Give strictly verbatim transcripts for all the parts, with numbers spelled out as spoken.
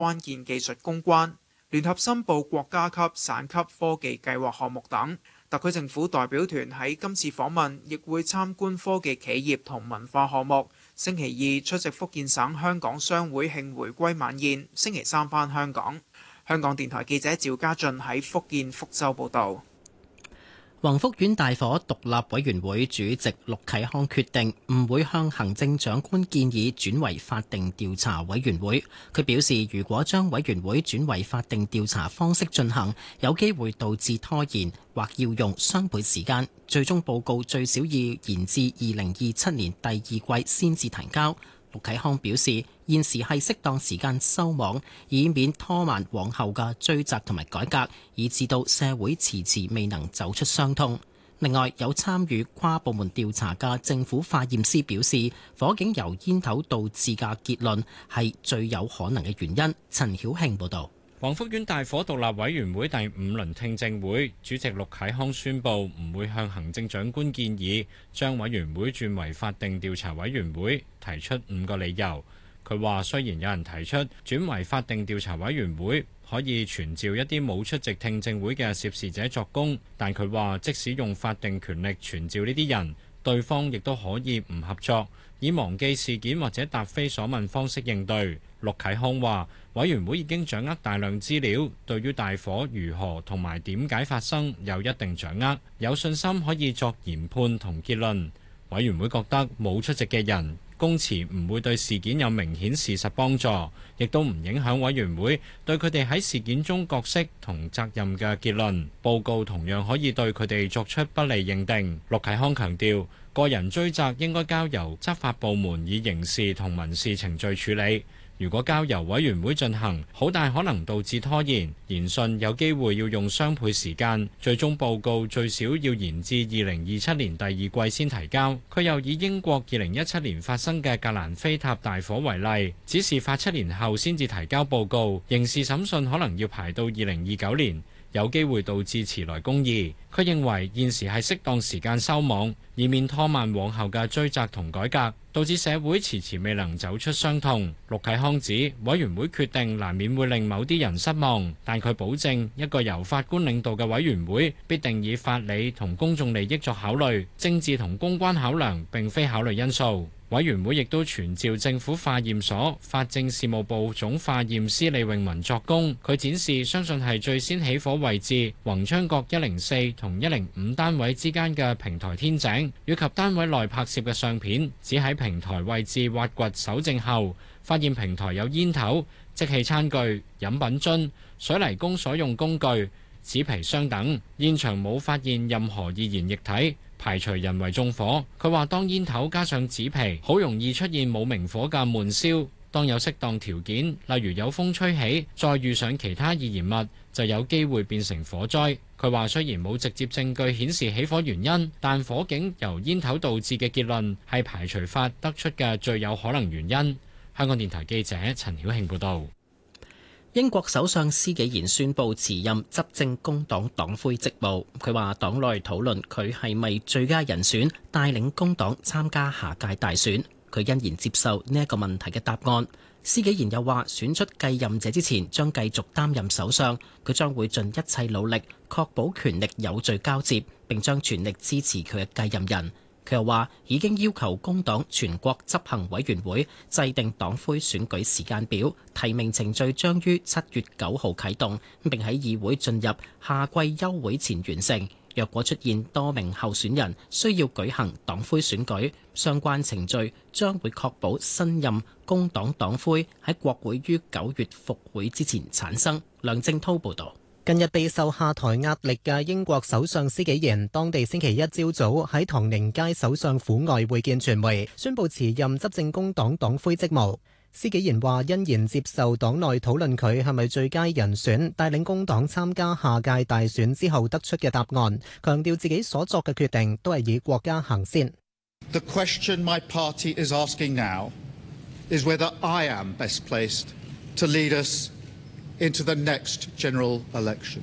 關鍵技術攻關、聯合申報國家級、省級科技計劃項目等。特區政府代表團喺今次訪問亦會參觀科技企業同文化項目。星期二出席福建省香港商會慶回歸晚宴，星期三返香港。香港電台記者趙家俊喺福建福州報導。 宏福苑大火獨立委員會主席陸啟康決定唔會向行政長官建議轉為法定調查委員會。佢表示，如果將委員會轉為法定調查方式進行，有機會導致拖延，或要用雙倍時間。最終報告最少要延至二零二七年第二季先至提交。陸啟康表示，現時係適當時間收網，以免拖慢往後嘅追責同埋改革，以致到社會遲遲未能走出傷痛。另外，有參與跨部門調查嘅政府化驗師表示，火警由煙頭導致嘅結論係最有可能嘅原因。陳曉慶報導。 宏福苑大火獨立委員會第五輪聽證會主席陸啟康宣布唔會向行政長官建議將委員會轉為法定調查委員會，提出五個理由。佢話雖然有人提出轉為法定調查委員會可以傳召一啲冇出席聽證會嘅涉事者作供，但佢話即使用法定權力傳召呢啲人，對方亦都可以唔合作，以忘記事件或者答非所問方式應對。陸啟康話委員會已經掌握大量資料，對於大火如何同埋點解發生有一定掌握，有信心可以作研判同結論。委員會覺得冇出席嘅人供詞唔會對事件有明顯事實幫助，亦都唔影響委員會對佢哋喺事件中角色同責任嘅結論。報告同樣可以對佢哋作出不利認定。陸啟康強調，個人追責應該交由執法部門以刑事同民事程序處理。如果交由委員會進行，好大可能導致拖延，研訊有機會要用雙倍時間，最終報告最少要延至二零二七年第二季先提交。佢又以英國二零一七年發生嘅格蘭菲塔大火為例，指示發七年後先至提交報告，刑事審訊可能要排到二零二九年，有機會導致遲來公義。佢認為現時係適當時間收網，以免拖慢往後嘅追責同改革，導致社會遲遲未能走出傷痛。陸啟康指委員會決定難免會令某啲人失望，但佢保證一個由法官領導嘅委員會必定以法理同公眾利益作考慮，政治同公關考量並非考慮因素。委員會亦都傳召政府化驗所法政事務部總化驗師李永文作供，佢展示相信係最先起火位置宏昌閣一零四同一零五單位之間嘅平台天井，以及單位內拍攝嘅相片，只喺平台位置挖掘搜證後，發現平台有煙頭、即棄餐具、飲品樽、水泥工所用工具、紙皮箱等，現場冇發現任何易燃液體，排除人為縱火。佢話當煙頭加上紙皮，好容易出現冇明火嘅悶燒。當有適當條件，例如有風吹起，再遇上其他易燃物，就有機會變成火災。佢話雖然冇直接證據顯示起火原因，但火警由煙頭導致嘅結論係排除法得出嘅最有可能原因。香港電台記者陳曉慶報導。 英國首相施紀賢宣布辭任執政工黨黨魁職務。佢話黨內討論佢係咪最佳人選帶領工黨參加下屆大選。佢欣然接受呢一個問題嘅答案。施紀賢又話選出繼任者之前將繼續擔任首相，佢將會盡一切努力確保權力有序交接，並將全力支持佢嘅繼任人。佢又話已經要求工黨全國執行委員會制定黨魁選舉時間表，提名程序將於七月九號啟動，並喺議會進入夏季休會前完成。若果出現多名候選人需要舉行黨魁選舉，相關程序將會確保新任工黨黨魁喺國會於九月復會之前產生。梁正滔報導。 近日備受下台壓力嘅英國首相施紀賢，當地星期一朝早喺唐寧街首相府外會見傳媒，宣布辭任執政工黨黨魁職務。施紀賢話欣然接受黨內討論佢係咪最佳人選帶領工黨參加下屆大選之後得出嘅答案，強調自己所作嘅決定都係以國家行先。 The question my party is asking now is whether I am best placed to lead us into the next general election.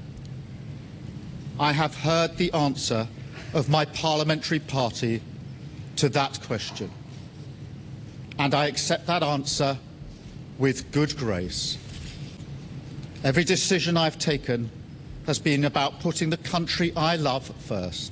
I have heard the answer of my parliamentary party to that question, and I accept that answer with good grace. Every decision I've taken has been about putting the country I love first.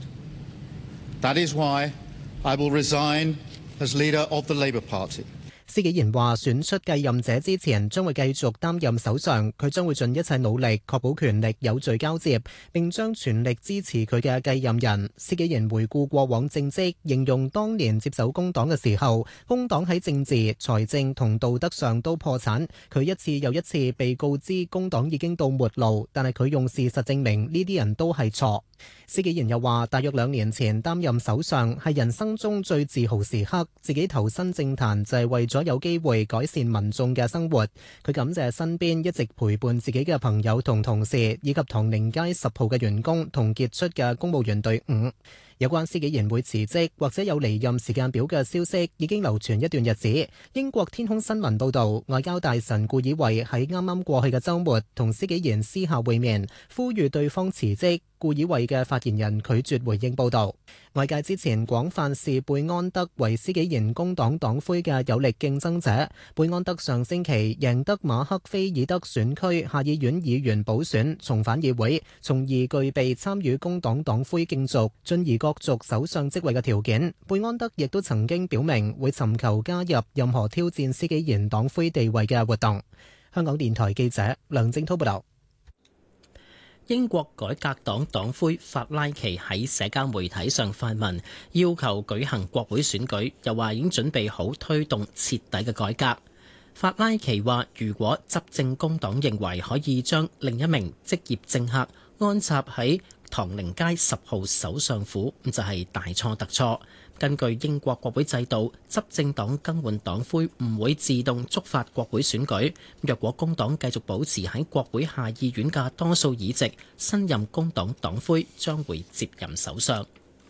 That is why I will resign as leader of the Labour Party. 施紀賢話：選出繼任者之前，將會繼續擔任首相。佢將會盡一切努力，確保權力有序交接，並將全力支持佢嘅繼任人。施紀賢回顧過往政績，形容當年接手工黨嘅時候，工黨喺政治、財政同道德上都破產。佢一次又一次被告知工黨已經到末路，但係佢用事實證明呢啲人都係錯。施紀賢又話：大約兩年前擔任首相係人生中最自豪時刻，自己投身政壇就係為咗有機會改善民眾嘅生活。佢感謝身邊一直陪伴自己嘅朋友同同事，以及唐寧街十號嘅員工同傑出嘅公務員隊伍。有關施紀賢會辭職或者有離任時間表嘅消息已經流傳一段日子。英國天空新聞報導，外交大臣顧以為喺啱啱過去嘅週末同施紀賢私下會面，呼籲對方辭職。顧以為嘅發言人拒絕回應報導。外界之前廣泛視貝安德為施紀賢工黨黨魁嘅有力競爭者。貝安德上星期贏得馬克菲爾德選區下議院議員補選，重返議會，從而具備參與工黨黨魁競逐，進而角逐首相職位嘅條件。貝安德亦都曾經表明會尋求加入任何挑戰施紀賢黨魁地位嘅活動。香港電台記者梁正滔報道。 英國改革黨黨魁法拉奇喺社交媒體上發文，要求舉行國會選舉，又話已經準備好推動徹底嘅改革。法拉奇話，如果執政工黨認為可以將另一名職業政客安插喺唐寧街十號首相府，咁就係大錯特錯。根據英國國會制度，執政黨更換黨魁唔會自動觸發國會選舉。若果工黨繼續保持喺國會下議院嘅多數議席，新任工黨黨魁將會接任首相。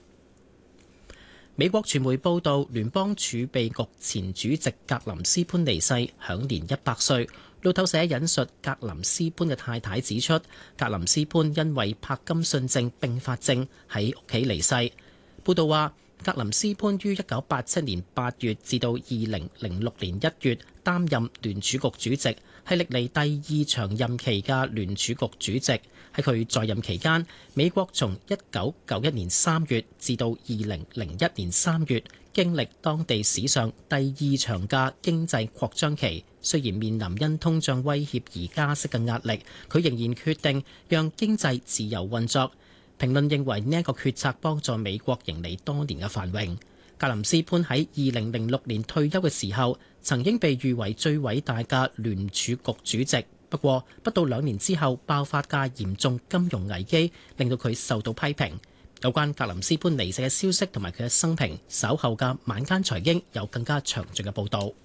美國傳媒報道，聯邦儲備局前主席格林斯潘離世，享年一百歲。路透社引述格林斯潘嘅太太指出，格林斯潘因為柏金遜症併發症喺屋企離世。報道話，格林斯潘於一九八七年八月至到二零零六年一月擔任聯儲局主席，係歷嚟第二長任期嘅聯儲局主席。喺佢在任期間，美國從一九九一年三月至到二零零一年三月，經歷當地史上第二長嘅經濟擴張期。雖然面臨因通脹威脅而加息嘅壓力，佢仍然決定讓經濟自由運作。評論認為呢一個決策幫助美國迎嚟多年嘅繁榮。格林斯潘喺二零零六年退休嘅時候，曾經被譽為最偉大嘅聯儲局主席。不過，不到兩年之後爆發嘅嚴重金融危機，令到佢受到批評。有關格林斯潘離世嘅消息同埋佢嘅生平，稍後嘅晚間財經有更加詳盡嘅報導。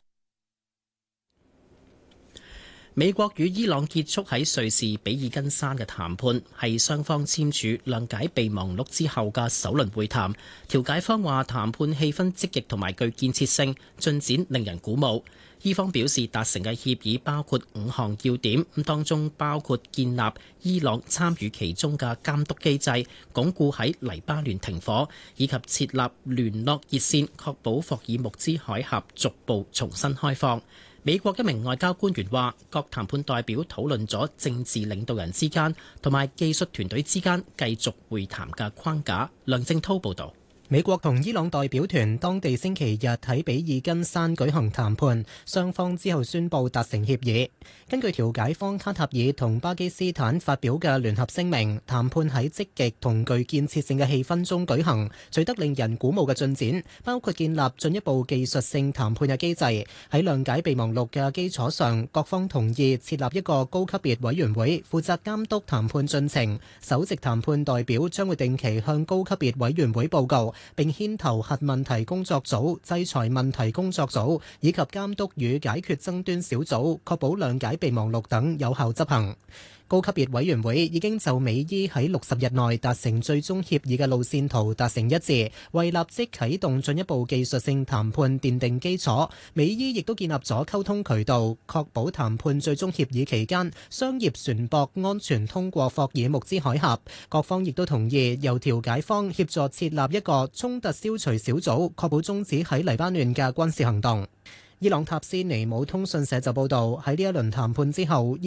美國與伊朗結束喺瑞士比爾根山嘅談判，係雙方簽署諒解備忘錄之後嘅首輪會談。調解方話談判氣氛積極同埋具建設性，進展令人鼓舞。伊方表示達成嘅協議包括五項要點，咁當中包括建立伊朗參與其中嘅監督機制，鞏固喺黎巴嫩停火，以及設立聯絡熱線，確保霍爾木茲海峽逐步重新開放。美國一名外交官員話，各談判代表討論咗政治領導人之間同埋技術團隊之間繼續會談嘅框架。梁正滔報導。 美國同伊朗代表團當地星期日喺比爾根山舉行談判，雙方之後宣布達成協議。根據調解方卡塔爾同巴基斯坦發表嘅聯合聲明，談判喺積極同具建設性嘅氣氛中舉行，取得令人鼓舞嘅進展，包括建立進一步技術性談判嘅機制。喺諒解備忘錄嘅基礎上，各方同意設立一個高級別委員會，負責監督談判進程。首席談判代表將會定期向高級別委員會報告，並牽頭核問題工作組、制裁問題工作組以及監督與解決爭端小組，確保諒解備忘錄等有效執行。高級別委員會已經就美伊喺六十日內達成最終協議嘅路線圖達成一致，為立即啟動進一步技術性談判奠定基礎。美伊亦都建立咗溝通渠道，確保談判最終協議期間商業船舶安全通過霍爾木茲海峽。各方亦都同意由調解方協助設立一個衝突消除小組，確保終止喺黎巴嫩嘅軍事行動。伊朗塔斯尼姆通訊社就報導，喺呢一輪談判之後，